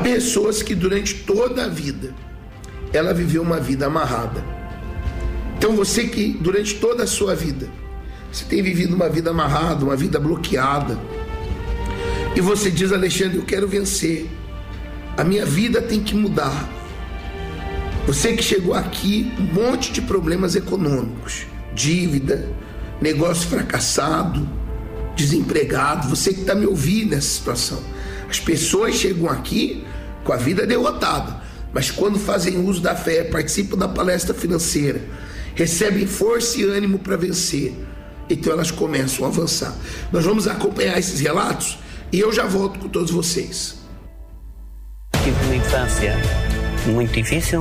pessoas que durante toda a vida ela viveu uma vida amarrada. Então você que durante toda a sua vida você tem vivido uma vida amarrada, uma vida bloqueada, e você diz: Alexandre, eu quero vencer, a minha vida tem que mudar. Você que chegou aqui, um monte de problemas econômicos, dívida, negócio fracassado, desempregado, você que está me ouvindo nessa situação. As pessoas chegam aqui com a vida derrotada, mas quando fazem uso da fé, participam da palestra financeira, recebem força e ânimo para vencer, então elas começam a avançar. Nós vamos acompanhar esses relatos e eu já volto com todos vocês. Tive uma infância muito difícil.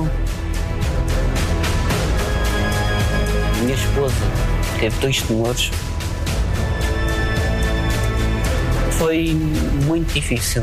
Minha esposa teve 2 tumores. Foi muito difícil.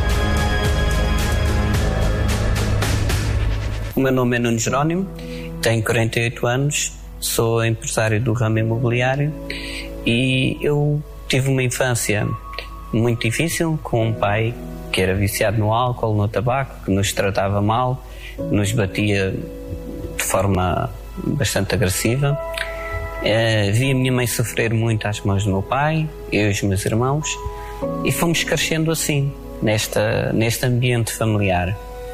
O meu nome é Nuno Jerónimo, tenho 48 anos, sou empresário do ramo imobiliário e eu tive uma infância muito difícil com um pai que era viciado no álcool, no tabaco, que nos tratava mal, nos batia de forma bastante agressiva. Vi a minha mãe sofrer muito às mãos do meu pai, eu e os meus irmãos, e fomos crescendo assim, neste ambiente familiar.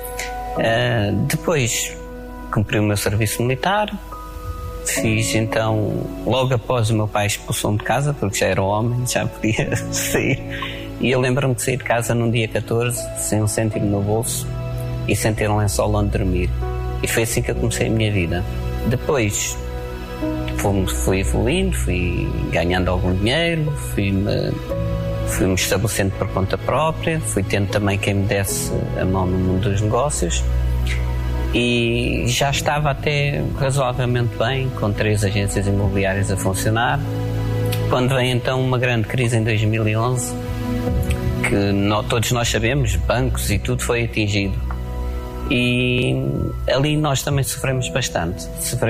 Depois cumpri o meu serviço militar, fiz então, logo após o meu pai expulsou-me de casa, porque já era homem, já podia sair, e eu lembro-me de sair de casa num dia 14, sem um cêntimo no bolso e sem ter um lençol onde dormir, e foi assim que eu comecei a minha vida. Depois fui evoluindo, fui ganhando algum dinheiro, fui-me estabelecendo por conta própria, fui tendo também quem me desse a mão no mundo dos negócios e já estava até razoavelmente bem, com 3 agências imobiliárias a funcionar, quando vem então uma grande crise em 2011, que todos nós sabemos, bancos e tudo foi atingido, e ali nós também sofremos bastante.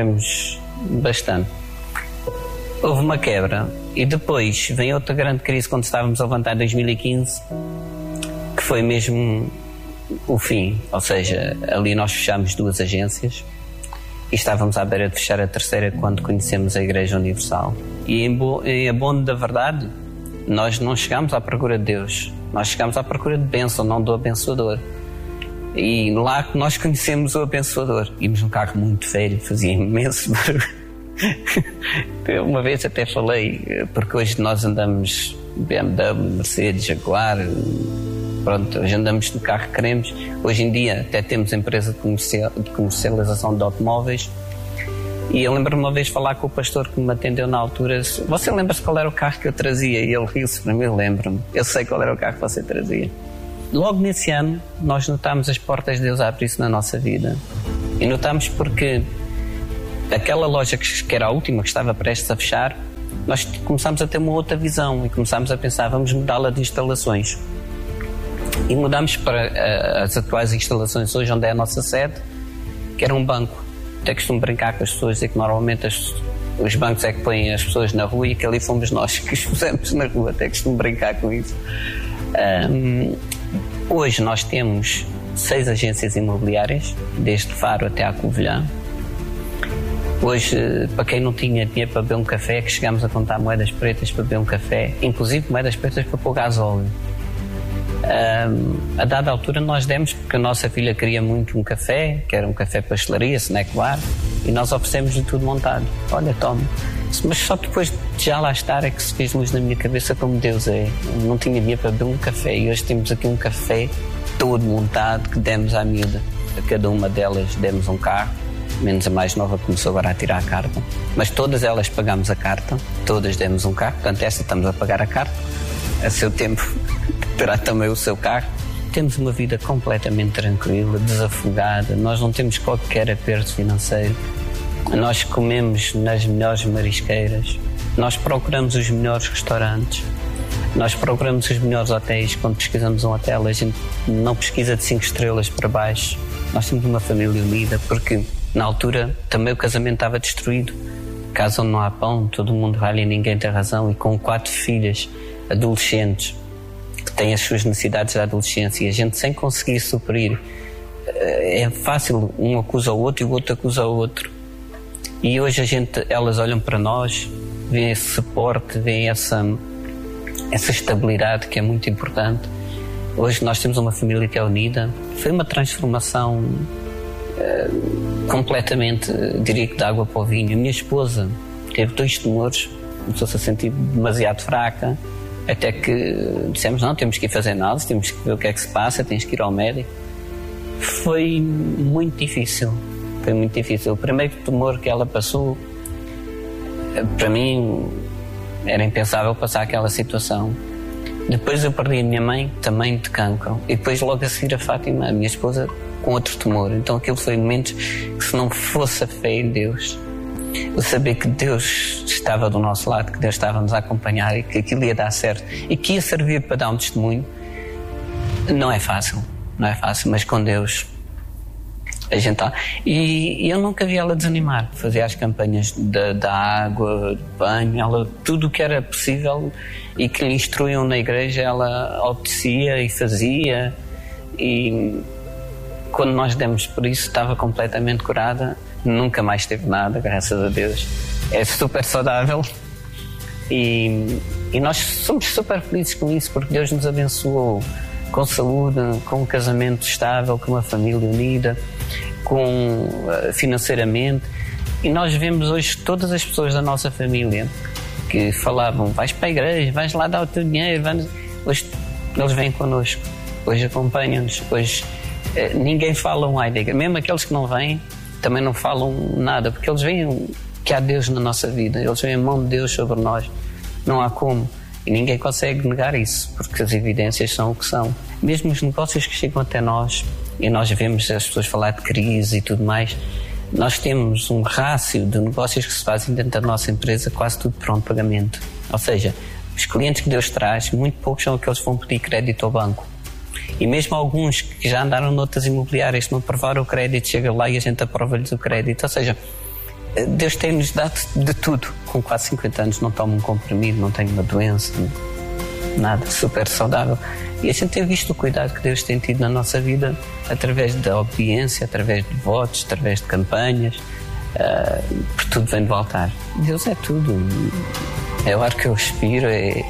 Houve uma quebra e depois vem outra grande crise quando estávamos a levantar em 2015, que foi mesmo o fim, ou seja, ali nós fechámos 2 agências e estávamos à beira de fechar a 3ª quando conhecemos a Igreja Universal. E em abono da verdade, nós não chegámos à procura de Deus, nós chegámos à procura de bênção, não do abençoador. E lá que nós conhecemos o abençoador, íamos num carro muito velho, fazia imenso barulho. Uma vez até falei, porque hoje nós andamos BMW, Mercedes, Jaguar, pronto, hoje andamos no carro que queremos. Hoje em dia até temos empresa de comercialização de automóveis. E eu lembro-me uma vez falar com o pastor que me atendeu na altura: você lembra-se qual era o carro que eu trazia? E ele riu-se para mim: eu lembro-me, eu sei qual era o carro que você trazia. Logo nesse ano nós notámos as portas de Deus a abrir-se na nossa vida, e notámos porque aquela loja que era a última, que estava prestes a fechar, nós começámos a ter uma outra visão e começámos a pensar: vamos mudá-la de instalações. E mudámos para as atuais instalações hoje, onde é a nossa sede, que era um banco. Até costumo brincar com as pessoas, dizer que normalmente os bancos é que põem as pessoas na rua e que ali fomos nós que os pusemos na rua. Até costumo brincar com isso. Hoje nós temos 6 agências imobiliárias, desde Faro até à Covilhã. Hoje, para quem não tinha dinheiro para beber um café, que chegámos a contar moedas pretas para beber um café, inclusive moedas pretas para pôr gasóleo. A dada altura nós demos, porque a nossa filha queria muito um café, que era um café pastelaria, snack bar, e nós oferecemos-lhe tudo montado. Olha, toma. Mas só depois de já lá estar é que se fez luz na minha cabeça como Deus é. Eu não tinha dinheiro para beber um café e hoje temos aqui um café todo montado que demos à miúda. A cada uma delas demos um carro, menos a mais nova começou agora a tirar a carta. Mas todas elas pagámos a carta, todas demos um carro, portanto esta estamos a pagar a carta, a seu tempo terá também o seu carro. Temos uma vida completamente tranquila, desafogada, nós não temos qualquer aperto financeiro, nós comemos nas melhores marisqueiras, nós procuramos os melhores restaurantes, nós procuramos os melhores hotéis. Quando pesquisamos um hotel, a gente não pesquisa de 5 estrelas para baixo. Nós temos uma família unida, porque na altura também o casamento estava destruído. Casa onde não há pão, todo mundo ralha e ninguém tem razão. E com 4 filhas adolescentes, têm as suas necessidades da adolescência e a gente sem conseguir suprir, é fácil, um acusa o outro e o outro acusa o outro. E hoje elas olham para nós, veem esse suporte, veem essa estabilidade que é muito importante. Hoje nós temos uma família que é unida. Foi uma transformação completamente, diria que de água para o vinho. A minha esposa teve 2 tumores, começou-se a sentir demasiado fraca, até que dissemos, não, temos que ir fazer análise, temos que ver o que é que se passa, tens que ir ao médico. Foi muito difícil. O primeiro tumor que ela passou, para mim, era impensável passar aquela situação. Depois eu perdi a minha mãe, também de cancro. E depois logo a seguir a Fátima, a minha esposa, com outro tumor. Então aquilo foi momentos que, se não fosse a fé em Deus, eu saber que Deus estava do nosso lado, que Deus estava a nos acompanhar e que aquilo ia dar certo e que ia servir para dar um testemunho, não é fácil, mas com Deus a gente está. E eu nunca vi ela desanimar. Fazia as campanhas da água, de banho, ela, tudo o que era possível e que lhe instruíam na igreja, ela obedecia e fazia. E quando nós demos por isso, estava completamente curada, nunca mais teve nada, graças a Deus. É super saudável e nós somos super felizes com isso, porque Deus nos abençoou com saúde, com um casamento estável, com uma família unida, financeiramente. E nós vemos hoje todas as pessoas da nossa família que falavam, vais para a igreja, vais lá dar o teu dinheiro, hoje eles vêm connosco, hoje acompanham-nos, hoje ninguém fala um ai da igreja. Mesmo aqueles que não vêm também não falam nada, porque eles veem que há Deus na nossa vida, eles veem a mão de Deus sobre nós, não há como. E ninguém consegue negar isso, porque as evidências são o que são. Mesmo os negócios que chegam até nós, e nós vemos as pessoas falar de crise e tudo mais, nós temos um rácio de negócios que se fazem dentro da nossa empresa, quase tudo pronto pagamento. Ou seja, os clientes que Deus traz, muito poucos são aqueles que vão pedir crédito ao banco. E mesmo alguns que já andaram noutras imobiliárias, se não aprovaram o crédito, chega lá e a gente aprova-lhes o crédito. Ou seja, Deus tem-nos dado de tudo. Com quase 50 anos não tomo um comprimido, não tenho uma doença, nada, super saudável. E a gente tem visto o cuidado que Deus tem tido na nossa vida através da obediência, através de votos, através de campanhas, porque tudo vem de voltar. Deus é tudo. É o ar que eu respiro,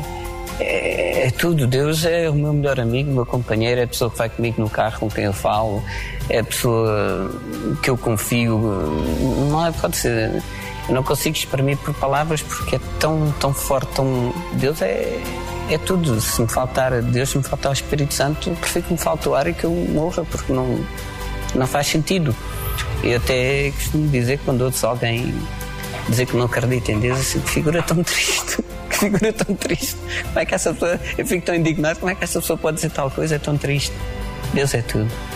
é tudo. Deus é o meu melhor amigo, o meu companheiro, é a pessoa que vai comigo no carro, com quem eu falo, é a pessoa que eu confio. Não é, pode ser, eu não consigo exprimir por palavras, porque é tão forte, Deus é tudo. Se me faltar Deus, se me faltar o Espírito Santo, eu prefiro que me falte o ar e que eu morra, porque não faz sentido. Eu até costumo dizer, quando ouço alguém dizer que não acredita em Deus, assim, que figura tão triste. Que figura tão triste. Como é que essa pessoa... Eu fico tão indignado, como é que essa pessoa pode dizer tal coisa? É tão triste. Deus é tudo.